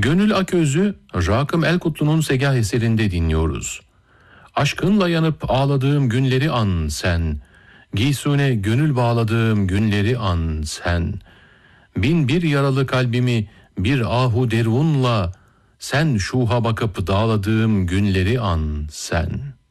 Gönül Aköz'ü Rakım Elkutlu'nun Segah eserinde dinliyoruz. Aşkınla yanıp ağladığım günleri an sen, giysune gönül bağladığım günleri an sen. Bin bir yaralı kalbimi bir ahu derunla, sen şuha bakıp dağladığım günleri an sen.''